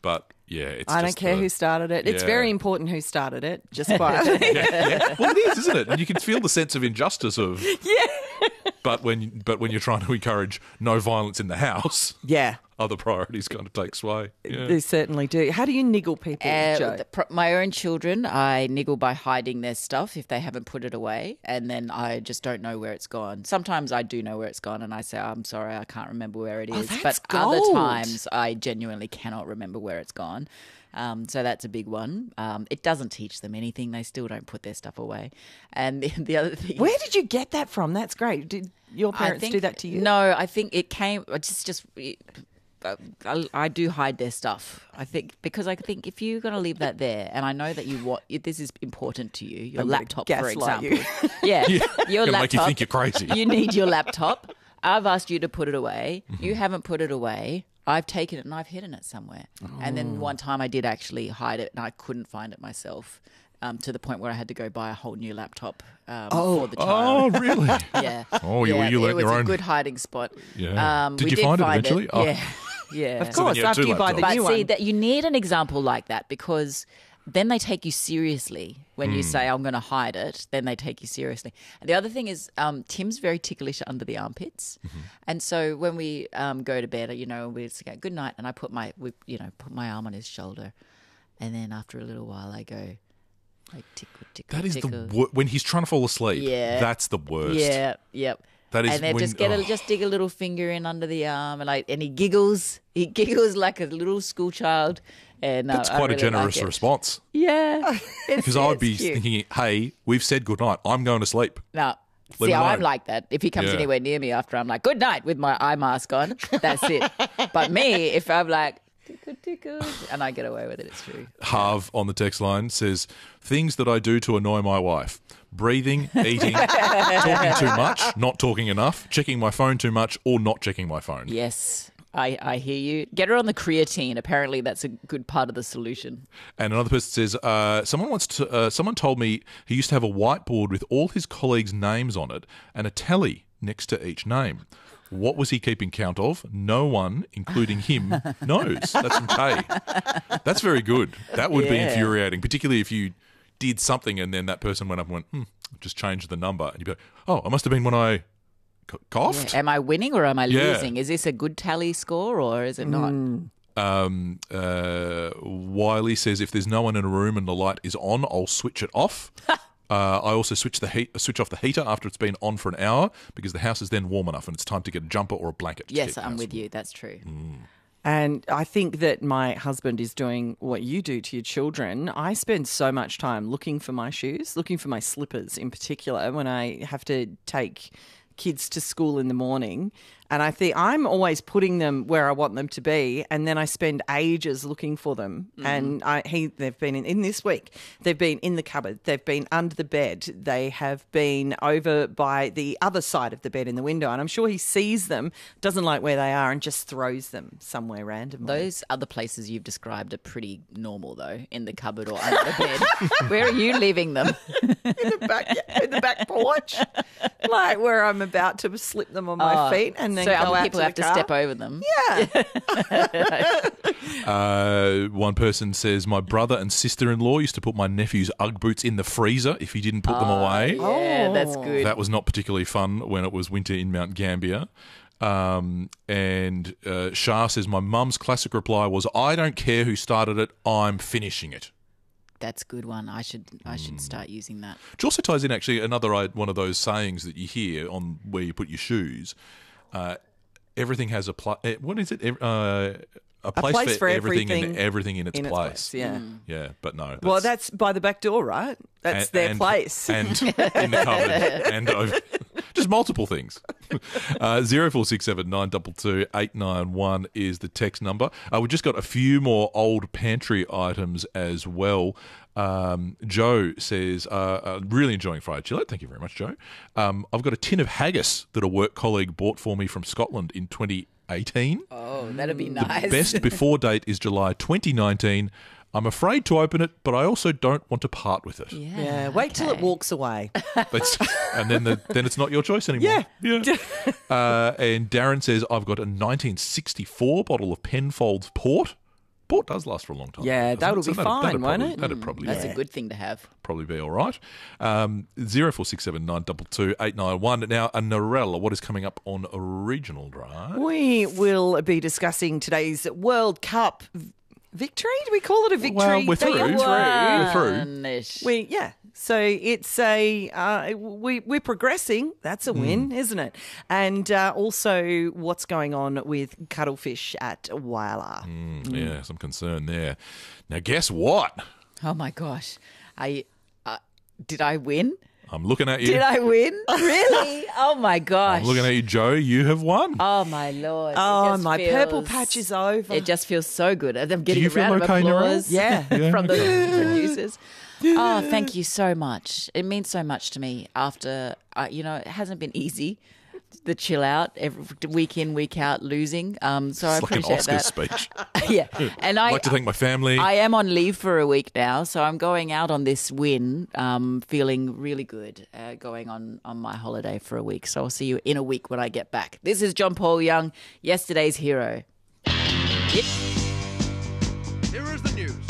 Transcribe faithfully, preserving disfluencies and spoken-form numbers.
but yeah, it's I don't just care the- who started it. It's yeah. very important who started it, just quietly. yeah, yeah. Well, it is, isn't it? And you can feel the sense of injustice of Yeah. But when but when you're trying to encourage no violence in the house, Yeah. other priorities kind of take sway. Yeah. They certainly do. How do you niggle people, Uh, Joe? the, pro- my own children, I niggle by hiding their stuff if they haven't put it away, and then I just don't know where it's gone. Sometimes I do know where it's gone, and I say, I'm sorry, I can't remember where it Oh, is. that's but other gold. times, I genuinely cannot remember where it's gone. Um, so that's a big one. Um, it doesn't teach them anything. They still don't put their stuff away. And the, the other thing... Where did you get that from? That's great. Did your I parents think- do that to you? No, I think it came. It's just, just I, I do hide their stuff. I think because I think if you're going to leave that there, and I know that you want if this is important to you, your I'm gonna laptop, for gaslight example. you. Yeah, Yeah, your gonna laptop. make you think you're crazy. You need your laptop. I've asked you to put it away. Mm-hmm. You haven't put it away. I've taken it and I've hidden it somewhere. And Oh. then one time I did actually hide it, and I couldn't find it myself. Um, to the point where I had to go buy a whole new laptop um, for the child. Oh, really? Yeah. Oh, you- yeah, you learnt it was your a own- good hiding spot. Yeah. Um, Did we you did find it find eventually? Oh. Yeah. Yeah. Of course, you had after two you buy the laptops. But new see, one. that you need an example like that, because then they take you seriously when Hmm. you say, I'm going to hide it. Then they take you seriously. And the other thing is, um, Tim's very ticklish under the armpits. Mm-hmm. And so when we um, go to bed, you know, we say good night, and I put my, we, you know, put my arm on his shoulder. And then after a little while, I go, like, tickle, tickle, That is tickle. the wor- when he's trying to fall asleep. Yeah. That's the worst. Yeah, yep. That is and then when- just get a, oh. just dig a little finger in under the arm, and like, and he giggles. He giggles like a little school child, and uh, That's I quite really a generous like it. response. Yeah, Because I'd be thinking, hey, we've said good night. I'm going to sleep. no. Leave See, it I'm alone. like that. If he comes Yeah. anywhere near me after, I'm like, good night with my eye mask on. That's it. But me, if I'm like, tickle, tickle, and I get away with it, it's true. Harv on the text line says, things that I do to annoy my wife. Breathing, eating, talking too much, not talking enough, checking my phone too much, or not checking my phone. Yes, I, I hear you. Get her on the creatine. Apparently, that's a good part of the solution. And another person says, uh, someone wants to. Uh, someone told me he used to have a whiteboard with all his colleagues' names on it and a tally next to each name. What was he keeping count of? No one, including him, knows. That's from Kay. That's very good. That would be Yeah. infuriating, particularly if you did something and then that person went up and went, hmm, just changed the number. And you'd be like, oh, it must have been when I c- coughed. Am I winning or am I Yeah. losing? Is this a good tally score or is it not? Um, uh, Wiley says, if there's no one in a room and the light is on, I'll switch it off. uh, I also switch the heat, switch off the heater after it's been on for an hour because the house is then warm enough and it's time to get a jumper or a blanket. to Yes, keep the I'm house with warm. you. That's true. And I think that my husband is doing what you do to your children. I spend so much time looking for my shoes, looking for my slippers in particular when I have to take kids to school in the morning. And I think I'm always putting them where I want them to be, and then I spend ages looking for them. Mm-hmm. And I, he, they've been in, in this week. They've been in the cupboard. They've been under the bed. They have been over by the other side of the bed in the window. And I'm sure he sees them, doesn't like where they are, and just throws them somewhere randomly. Those other places you've described are pretty normal, though, in the cupboard or under the bed. Where are you leaving them? in the back, yeah, in the back porch, like where I'm about to slip them on my Oh, feet, and then so go other out people to have the to car. step over them. Yeah, Uh, one person says, my brother and sister-in-law used to put my nephew's Ugg boots in the freezer if he didn't put them away. Yeah, that's Oh. good. That was not particularly fun when it was winter in Mount Gambier. Um, and uh, Shah says, my mum's classic reply was, I don't care who started it, I'm finishing it. That's a good one. I should I Mm. should start using that. Which also ties in actually another uh, one of those sayings that you hear on where you put your shoes. Uh, everything has a pla- eh, what is it? Ev- Uh, a place, place for, for everything, and everything everything in its in its place. place, yeah. yeah, but no. well, that's by the back door, right? That's and- their and- place. and in the cupboard, and over, just multiple things. Uh, zero four six seven nine two two eight nine one is the text number. Uh, we've just got a few more old pantry items as well. Um, Joe says, uh, uh, really enjoying fried chili. Thank you very much, Joe. Um, I've got a tin of haggis that a work colleague bought for me from Scotland in twenty eighteen. Oh, that'd be nice. Best before date is July twenty nineteen. I'm afraid to open it, but I also don't want to part with it. Yeah, yeah, wait till it okay. walks away. That's, and then the, then it's not your choice anymore. Yeah. yeah. Uh, and Darren says, I've got a nineteen sixty-four bottle of Penfolds Port. Port does last for a long time. Yeah, doesn't that'll it? So be that'd- fine, that'd won't probably, it? That'd probably That's be, a good thing to have. probably be all right. Um, zero four six seven nine two two eight nine one. Now, a Narella, what is coming up on a regional drive? We will be discussing today's World Cup v- victory. Do we call it a victory? Well, we're They through. are We're through. One-ish. We yeah. So it's a uh, we we're progressing. That's a win, isn't it? And uh, also, what's going on with cuttlefish at Whyalla? Mm, yeah, some concern there. Now, guess what? Oh my gosh. I uh, did I win? I'm looking at you. Did I win? Really? Oh my gosh. I'm looking at you, Joe. You have won. Oh my lord. It Oh, just my feels- purple patch is over. It just feels so good. I'm getting you a feel round okay, of Narelle? applause Yeah. Yeah, from the okay. producers. Oh, thank you so much. It means so much to me after, uh, you know, it hasn't been easy, the chill out, every, week in, week out, losing. Um, so I It's like an appreciate Oscar that. speech. Yeah. And I, I'd like to thank my family. I am on leave for a week now, so I'm going out on this win, um, feeling really good, uh, going on, on my holiday for a week. So I'll see you in a week when I get back. This is John Paul Young, yesterday's hero. Yep. Here is the news